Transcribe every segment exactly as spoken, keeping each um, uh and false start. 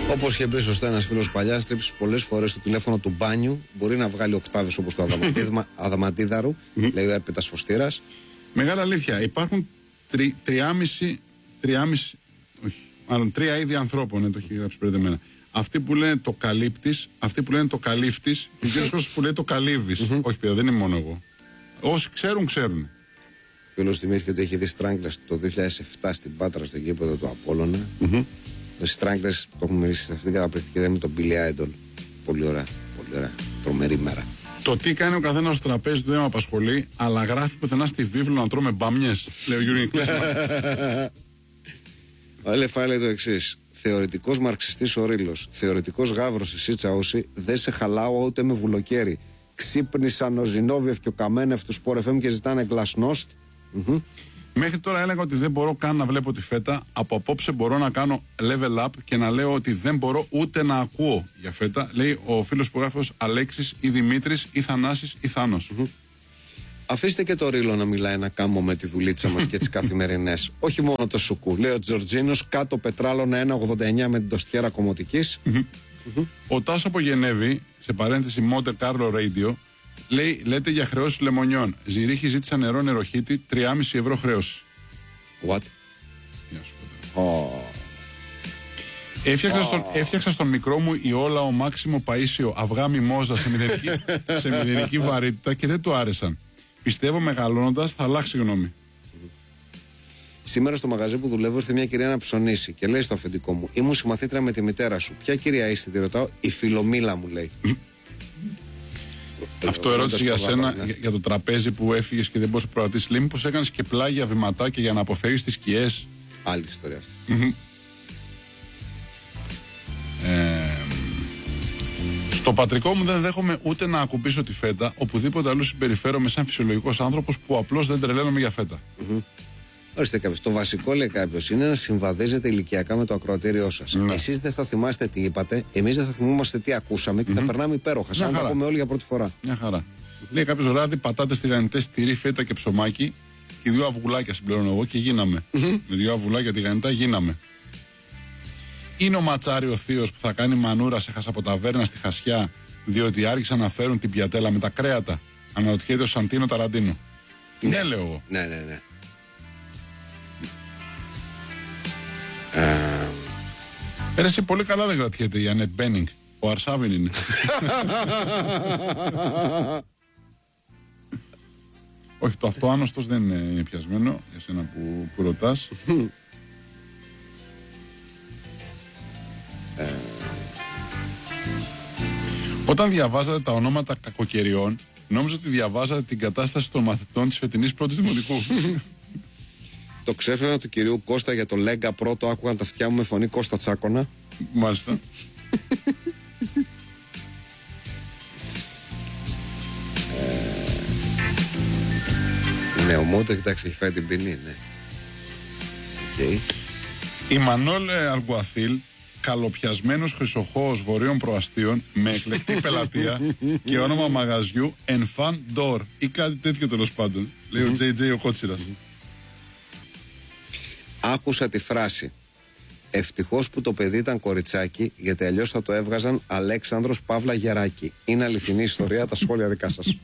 Όπως είχε πει σωστά ένας φίλος παλιά, στρίψει πολλές φορές το τηλέφωνο του μπάνιου. Μπορεί να βγάλει οκτάβες όπως το Αδαμαντίδαρου, λέει ο Έρπιτας Φωστήρας. Μεγάλη αλήθεια. Υπάρχουν τρι, τριάμιση, τριάμιση, όχι, μάλλον τρία είδη ανθρώπων, ναι, το έχει γράψει πριν εμένα. Αυτοί που λένε το καλύπτης, αυτοί που λένε το καλύφτης, και ο κύριος που λέει το καλύβης. Όχι, παιδιά, δεν είμαι μόνο εγώ. Όσοι ξέρουν, ξέρουν. Φίλος θυμήθηκε ότι έχει δει Stranglers το δύο χιλιάδες επτά στην Πάτρα, στο γήπεδο του Απόλλωνα. Mm-hmm. Το Stranglers το έχουμε μιλήσει σε αυτήν την καταπληκτική με τον Billy Idol. Πολύ ωραία, πολύ ωραία. Τρομερή μέρα. Το τι κάνει ο καθένας στο τραπέζι του δεν με απασχολεί, αλλά γράφει πουθενά στη βίβλο να τρώμε μπάμιες. Λέει ο Γιώργος. Ο Ελεφά λέει το εξής. Θεωρητικός μαρξιστής ο Ρήλος, θεωρητικός γάβρος η Σίτσα Όση, δεν σε χαλάω ούτε με βουλοκαίρι. Ξύπνησαν ο Ζινόβιεφ και ο Καμένεφ του Sport εφ εμ και ζητάνε γκλασnost. Mm-hmm. Μέχρι τώρα έλεγα ότι δεν μπορώ καν να βλέπω τη φέτα. Από απόψε μπορώ να κάνω level up και να λέω ότι δεν μπορώ ούτε να ακούω για φέτα. Λέει ο φίλος που γράφει ως Αλέξης ή Δημήτρης ή Θανάσης ή Θάνος. Mm-hmm. Αφήστε και το Ρήλο να μιλάει να κάμω με τη δουλίτσα μας και τις καθημερινές. Όχι μόνο το σουκού. Λέει ο Τζορτζίνος, κάτω πετράλωνα ένα ογδόντα εννιά με την τοστιέρα Κομωτικής. Mm-hmm. Mm-hmm. Ο Τάσο από Γενέβη, σε παρένθεση Monte Carlo Radio, λέει, λέτε για χρεώσεις λεμονιών. Ζηρίχη ζήτησα νερό νεροχύτη, τρία κόμμα πέντε ευρώ χρέωση. What? Oh. Έφτιαξα, oh. στον, έφτιαξα στον μικρό μου η όλα ο Μάξιμο Παΐσιο αυγά μιμόζα σε μηδενική, σε μηδενική βαρύτητα και δεν του άρεσαν. Πιστεύω μεγαλώνοντας θα αλλάξει γνώμη. Σήμερα στο μαγαζί που δουλεύω ήρθε μια κυρία να ψωνίσει και λέει στο αφεντικό μου: ήμουν συμμαθήτρια με τη μητέρα σου. Ποια κυρία είστε, τη ρωτάω. Η Φιλομήλα μου λέει. Αυτό ερώτηση για σένα, ναι. για, για το τραπέζι που έφυγες και δεν μπορείς να προρατήσεις. Λέει, μήπως έκανες και πλάγια βηματάκια για να αποφεύγεις τις σκιές. Άλλη ιστορία αυτή. Mm-hmm. ε, στο πατρικό μου δεν δέχομαι ούτε να ακουμπήσω τη φέτα. Οπουδήποτε αλλού συμπεριφέρομαι σαν φυσιολογικός άνθρωπος που απλώς δεν τρελαίνομαι για φέτα. Mm-hmm. Ορίστε κάποιος. Το βασικό, λέει κάποιος, είναι να συμβαδίζετε ηλικιακά με το ακροατήριό σας. Ναι. Εσείς δεν θα θυμάστε τι είπατε, εμείς δεν θα θυμόμαστε τι ακούσαμε και mm-hmm. θα περνάμε υπέροχα. Σαν να τα πούμε όλοι για πρώτη φορά. Μια χαρά. Λέει κάποιος ράδι, πατάτες τηγανιτές, τυρί, φέτα και ψωμάκι και δύο αβουλάκια συμπληρώνω εγώ και γίναμε. Mm-hmm. Με δύο αβουλάκια τηγανιτά γίναμε. Είναι ο ματσάρι ο θείος που θα κάνει μανούρα σε χασαποταβέρνα στη Χασιά, διότι άρχισαν να φέρουν την πιατέλα με τα κρέατα. Αναρωτιέται ο Σαντίνο Ταραντίνο. Ναι, ναι, λέω εγώ. Ναι, ναι, ναι. Πέρασε πολύ καλά, δεν κρατιέται η Ανέτ Μπένινγκ. Ο Αρσάβιν είναι. Όχι, το αυτό άνοστος δεν είναι πιασμένο για σένα που, που ρωτάς. ε... Όταν διαβάζατε τα ονόματα κακοκαιριών, νόμιζα ότι διαβάζατε την κατάσταση των μαθητών της φετινής πρώτης δημοτικού. Το ξέφρενα του κυρίου Κώστα για το Λέγκα πρώτο, άκουγαν τα αυτιά μου με φωνή Κώστα Τσάκωνα. Μάλιστα. Ναι, ο Μότο, κοιτάξτε, έχει φάει την ποινή, ναι. Okay. Η Μανώλε Αλγκουαθίλ, καλοπιασμένος χρυσοχώος βορείων προαστίων με εκλεκτή πελατεία και όνομα μαγαζιού Enfant d'Or ή κάτι τέτοιο τέλος πάντων. Λέει ο τζέι τζέι ο Κότσιρας. Άκουσα τη φράση «Ευτυχώς που το παιδί ήταν κοριτσάκι, γιατί αλλιώς θα το έβγαζαν Αλέξανδρος Παύλα Γεράκη». Είναι αληθινή ιστορία, τα σχόλια δικά σας.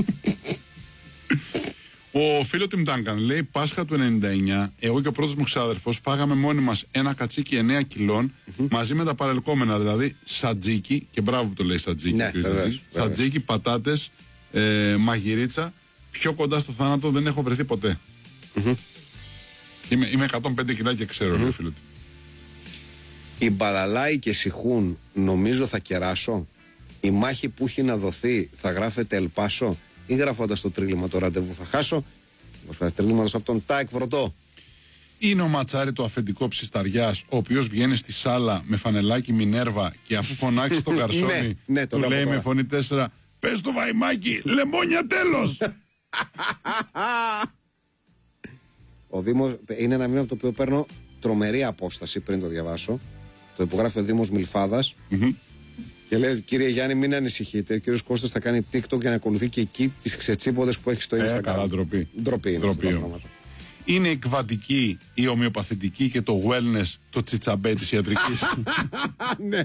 Ο φίλο Τιμ Ντάγκαν λέει: Πάσχα του ενενήντα εννιά, εγώ και ο πρώτος μου ξάδερφος φάγαμε μόνοι μας ένα κατσίκι εννέα κιλών mm-hmm. μαζί με τα παρελκόμενα, δηλαδή σατζίκι, και μπράβο που το λέει σατζίκι. Ναι, βεβαίως, σατζίκι, πατάτες, ε, μαγειρίτσα. Πιο κοντά στο θάνατο δεν έχω βρεθεί ποτέ. Mm-hmm. Είμαι, είμαι εκατόν πέντε κιλά και ξέρω, mm-hmm. λέει ο φίλο του. Η Μπαλαλάη και Σιχούν νομίζω θα κεράσω. Η μάχη που έχει να δοθεί θα γράφεται Ελπάσο. Ή γράφοντας το τρίλημα το ραντεβού θα χάσω. Τρίληματος από τον Τάικ Βρωτό. Είναι ο ματσάρι του αφεντικό ψισταριάς, ο οποίος βγαίνει στη σάλα με φανελάκι Μινέρβα και αφού φωνάξει το καρσόνι, ναι, ναι, το του λέει με φωνή τέσσερα: πες το βαϊμάκι, λεμόνια τέλος. Ο Δήμος είναι ένα μήνυμα από το οποίο παίρνω τρομερή απόσταση πριν το διαβάσω. Το υπογράφει ο Δήμος Μιλφάδας. Mm-hmm. Και λέει: κύριε Γιάννη, μην ανησυχείτε. Ο κύριος Κώστας θα κάνει TikTok για να ακολουθεί και εκεί τις ξετσίποδες που έχει στο Instagram. Ε, καλά, ντροπή. Ντροπή είναι. Ντροπή. Είναι η κβαντική, η ομοιοπαθητική και το wellness, το τσιτσαμπέ της ιατρικής. Ναι.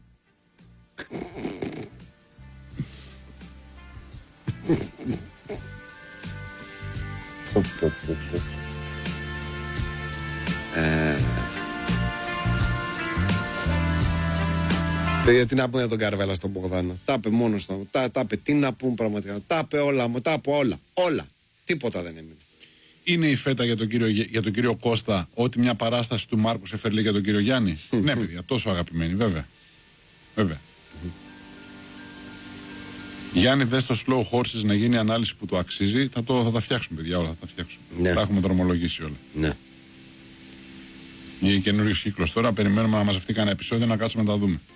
Γιατί να πούνε για τον Καρβέλα στον Μπογδάνο. Τα είπε μόνο στο. Τα, τα είπε. Τι να πούν πραγματικά. Τα είπε όλα. Τα είπε όλα. Όλα. Τίποτα δεν έμεινε. Είναι η φέτα για τον κύριο, για τον κύριο Κώστα ότι μια παράσταση του Μάρκου Σεφερλή για τον κύριο Γιάννη. Ναι, παιδιά, τόσο αγαπημένοι, βέβαια. Βέβαια. Γιάννη, δες το Slow Horses να γίνει ανάλυση που του αξίζει. Θα, το, θα τα φτιάξουμε, παιδιά, όλα θα τα φτιάξουμε. Ναι. Τα έχουμε δρομολογήσει όλα. Ναι. Γίνει καινούριο κύκλο τώρα. Περιμένουμε να μαζευτεί κανένα επεισόδιο να κάτσουμε να τα δούμε.